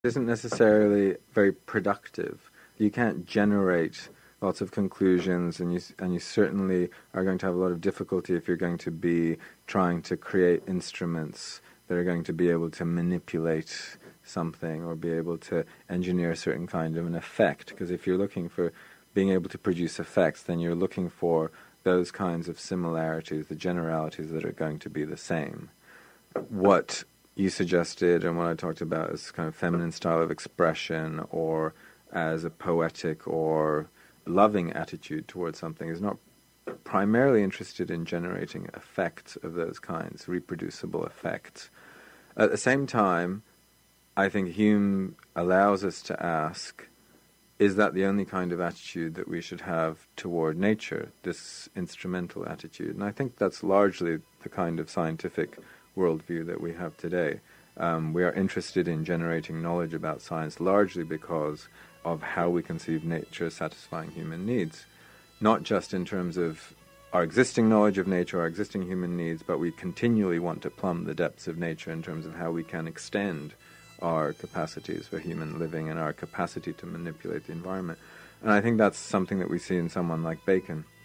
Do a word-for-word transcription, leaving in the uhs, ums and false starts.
isn't necessarily very productive. You can't generate lots of conclusions, and you and you certainly are going to have a lot of difficulty if you're going to be trying to create instruments that are going to be able to manipulate something or be able to engineer a certain kind of an effect. Because if you're looking for being able to produce effects, then you're looking for those kinds of similarities, the generalities that are going to be the same. What you suggested and what I talked about as kind of feminine style of expression or as a poetic or loving attitude towards something is not primarily interested in generating effects of those kinds, reproducible effects. At the same time, I think Hume allows us to ask, is that the only kind of attitude that we should have toward nature, this instrumental attitude? And I think that's largely the kind of scientific worldview that we have today. Um, we are interested in generating knowledge about science largely because of how we conceive nature satisfying human needs, not just in terms of our existing knowledge of nature, our existing human needs, but we continually want to plumb the depths of nature in terms of how we can extend our capacities for human living and our capacity to manipulate the environment. And I think that's something that we see in someone like Bacon.